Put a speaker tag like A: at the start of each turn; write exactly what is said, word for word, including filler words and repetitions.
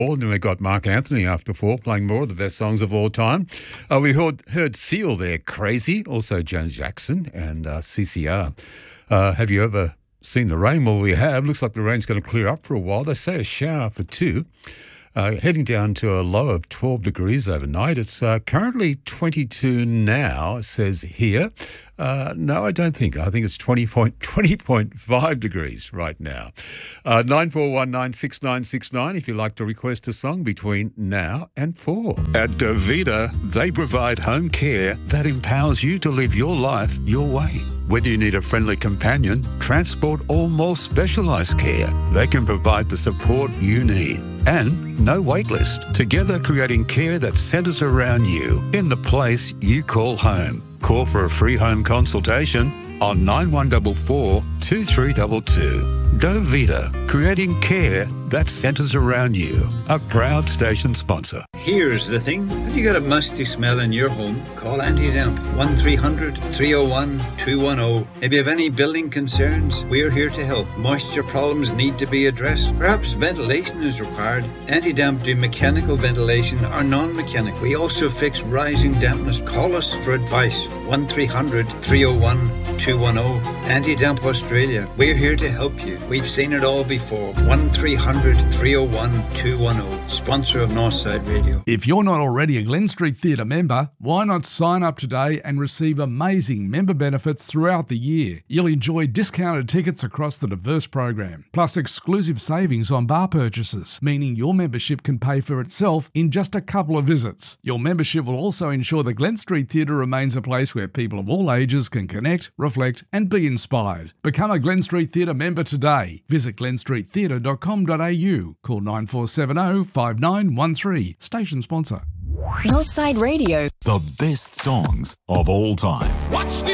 A: And then we got Mark Anthony after four, playing more of the best songs of all time. Uh, we heard, heard Seal there, Crazy, also Janet Jackson and uh, C C R. Uh, have you ever seen the rain? Well, we have. Looks like the rain's going to clear up for a while. They say a shower for two. Uh, heading down to a low of twelve degrees overnight. It's uh, currently twenty-two now, it says here. Uh, no, I don't think. I think it's twenty point five degrees right now. Uh, nine four one nine six nine six nine if you'd like to request a song between now and four.
B: At Davida, they provide home care that empowers you to live your life your way. Whether you need a friendly companion, transport or more specialised care, they can provide the support you need. And no wait list. Together creating care that centres around you in the place you call home. Call for a free home consultation on nine one four four, two three two two. Davida, creating care that centres around you. A proud station sponsor.
C: Here's the thing. Have you got a musty smell in your home? Call Anti-Damp. one three hundred, three oh one, two one oh. If you have any building concerns, we're here to help. Moisture problems need to be addressed. Perhaps ventilation is required. Anti-Damp do mechanical ventilation or non-mechanical. We also fix rising dampness. Call us for advice. one three hundred, three oh one, two one oh. Anti-Damp Australia. We're here to help you. We've seen it all before. one three hundred, three oh one, two one oh. Sponsor of Northside Radio.
D: If you're not already a Glen Street Theatre member, why not sign up today and receive amazing member benefits throughout the year? You'll enjoy discounted tickets across the diverse program, plus exclusive savings on bar purchases, meaning your membership can pay for itself in just a couple of visits. Your membership will also ensure the Glen Street Theatre remains a place where people of all ages can connect, reflect and be inspired. Become a Glen Street Theatre member today. Visit glen street theatre dot com dot a u. Call nine four seven zero, five nine one three. Station sponsor.
E: Northside Radio.
F: The best songs of all time.
G: Watch